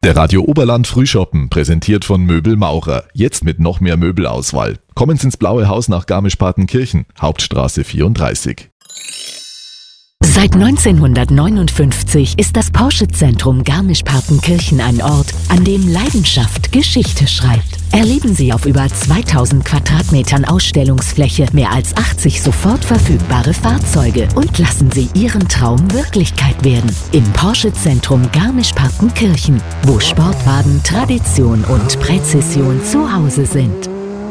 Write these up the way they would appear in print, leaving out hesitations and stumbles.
Der Radio Oberland Frühschoppen, präsentiert von Möbel Maurer. Jetzt mit noch mehr Möbelauswahl. Kommen Sie ins Blaue Haus nach Garmisch-Partenkirchen, Hauptstraße 34. Seit 1959 ist das Porsche-Zentrum Garmisch-Partenkirchen ein Ort, an dem Leidenschaft Geschichte schreibt. Erleben Sie auf über 2000 Quadratmetern Ausstellungsfläche mehr als 80 sofort verfügbare Fahrzeuge und lassen Sie Ihren Traum Wirklichkeit werden. Im Porsche-Zentrum Garmisch-Partenkirchen, wo Sportwagen, Tradition und Präzision zu Hause sind.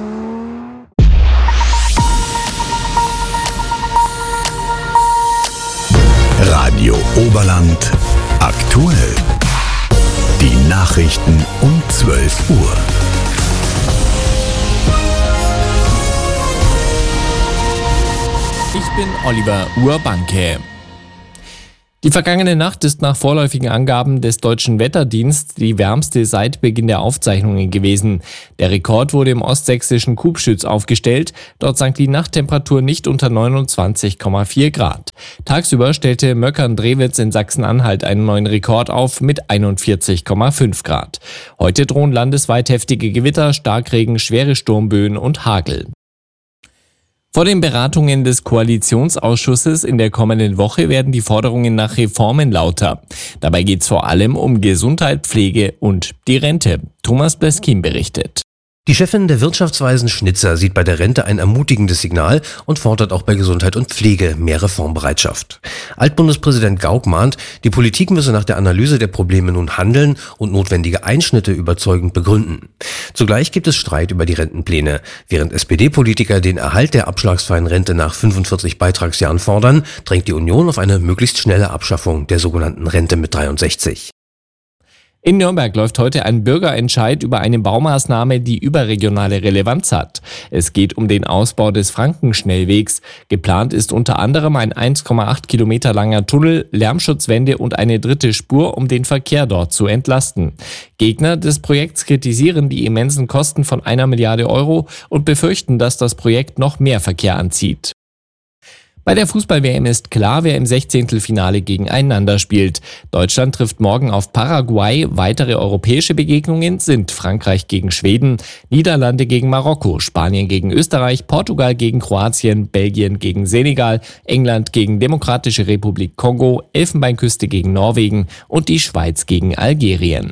Radio Oberland aktuell. Die Nachrichten um 12 Uhr. Ich bin Oliver Urbanke. Die vergangene Nacht ist nach vorläufigen Angaben des Deutschen Wetterdienstes die wärmste seit Beginn der Aufzeichnungen gewesen. Der Rekord wurde im ostsächsischen Kubschütz aufgestellt. Dort sank die Nachttemperatur nicht unter 29,4 Grad. Tagsüber stellte Möckern-Drewitz in Sachsen-Anhalt einen neuen Rekord auf mit 41,5 Grad. Heute drohen landesweit heftige Gewitter, Starkregen, schwere Sturmböen und Hagel. Vor den Beratungen des Koalitionsausschusses in der kommenden Woche werden die Forderungen nach Reformen lauter. Dabei geht es vor allem um Gesundheit, Pflege und die Rente. Thomas Bleskin berichtet. Die Chefin der Wirtschaftsweisen Schnitzer sieht bei der Rente ein ermutigendes Signal und fordert auch bei Gesundheit und Pflege mehr Reformbereitschaft. Altbundespräsident Gauck mahnt, die Politik müsse nach der Analyse der Probleme nun handeln und notwendige Einschnitte überzeugend begründen. Zugleich gibt es Streit über die Rentenpläne. Während SPD-Politiker den Erhalt der abschlagsfreien Rente nach 45 Beitragsjahren fordern, drängt die Union auf eine möglichst schnelle Abschaffung der sogenannten Rente mit 63. In Nürnberg läuft heute ein Bürgerentscheid über eine Baumaßnahme, die überregionale Relevanz hat. Es geht um den Ausbau des Frankenschnellwegs. Geplant ist unter anderem ein 1,8 Kilometer langer Tunnel, Lärmschutzwände und eine dritte Spur, um den Verkehr dort zu entlasten. Gegner des Projekts kritisieren die immensen Kosten von 1 Milliarde Euro und befürchten, dass das Projekt noch mehr Verkehr anzieht. Bei der Fußball-WM ist klar, wer im 16. gegeneinander spielt. Deutschland trifft morgen auf Paraguay. Weitere europäische Begegnungen sind Frankreich gegen Schweden, Niederlande gegen Marokko, Spanien gegen Österreich, Portugal gegen Kroatien, Belgien gegen Senegal, England gegen Demokratische Republik Kongo, Elfenbeinküste gegen Norwegen und die Schweiz gegen Algerien.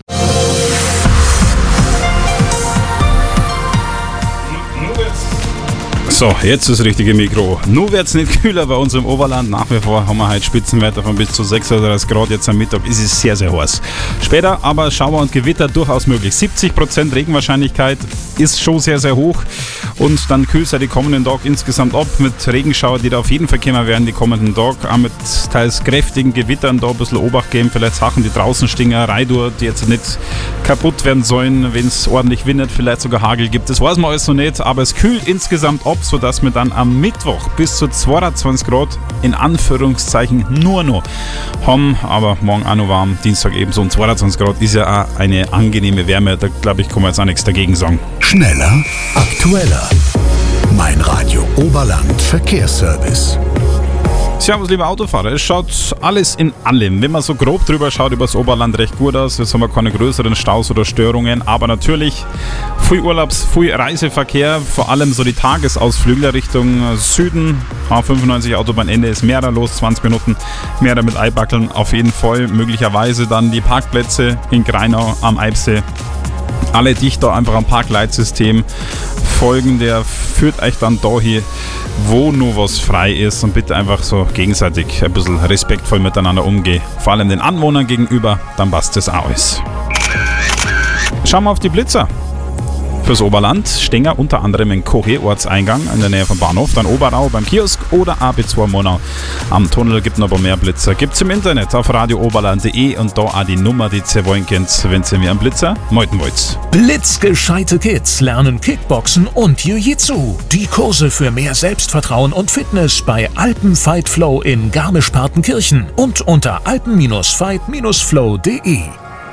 So, jetzt das richtige Mikro. Nur wird es nicht kühler bei uns im Oberland. Nach wie vor haben wir heute Spitzenwerte von bis zu 36 Grad. Jetzt am Mittag ist es sehr, sehr heiß. Später aber Schauer und Gewitter durchaus möglich. 70% Regenwahrscheinlichkeit ist schon sehr, sehr hoch. Und dann kühlt es ja die kommenden Tage insgesamt ab mit Regenschauer, die da auf jeden Fall kommen werden die kommenden Tage. Auch mit teils kräftigen Gewittern da ein bisschen Obacht geben. Vielleicht Sachen, die draußen stehen, Reidur, die jetzt nicht kaputt werden sollen, wenn es ordentlich windet, vielleicht sogar Hagel gibt. Das weiß man alles noch nicht, aber es kühlt insgesamt ab, sodass wir dann am Mittwoch bis zu 22 Grad in Anführungszeichen nur noch haben, aber morgen auch noch warm, Dienstag ebenso und 22 Grad ist ja auch eine angenehme Wärme, da glaube ich, kann man jetzt auch nichts dagegen sagen. Schneller, aktueller. Mein Radio Oberland Verkehrsservice. Servus, liebe Autofahrer. Es schaut alles in allem, wenn man so grob drüber schaut, über das Oberland recht gut aus. Jetzt haben wir keine größeren Staus oder Störungen, aber natürlich viel viel Reiseverkehr, vor allem so die Tagesausflügler Richtung Süden. A95 Autobahnende ist mehr da los, 20 Minuten mehr da mit Eibackeln auf jeden Fall. Möglicherweise dann die Parkplätze in Greinau am Eibsee. Alle dicht da einfach am Parkleitsystem folgen, der führt euch dann da hier, wo nur was frei ist und bitte einfach so gegenseitig ein bisschen respektvoll miteinander umgehen. Vor allem den Anwohnern gegenüber, dann passt das alles. Schauen wir auf die Blitzer. Fürs Oberland stehen unter anderem in Koche, Ortseingang in der Nähe vom Bahnhof, dann Oberau beim Kiosk oder AB2 Monau. Am Tunnel gibt es noch ein paar mehr Blitzer. Gibt's im Internet auf radiooberland.de und da auch die Nummer, die ihr wollen könnt, wenn ihr mir einen Blitzer melden wollt. Blitzgescheite Kids lernen Kickboxen und Jiu-Jitsu. Die Kurse für mehr Selbstvertrauen und Fitness bei Alpenfight Flow in Garmisch-Partenkirchen und unter alpen-fight-flow.de.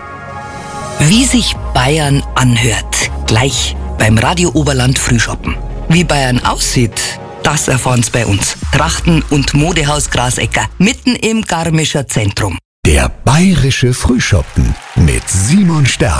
Wie sich Bayern anhört. Gleich beim Radio Oberland Frühschoppen. Wie Bayern aussieht, das erfahren's bei uns. Trachten- und Modehaus Grasecker, mitten im Garmischer Zentrum. Der bayerische Frühschoppen mit Simon Sterb.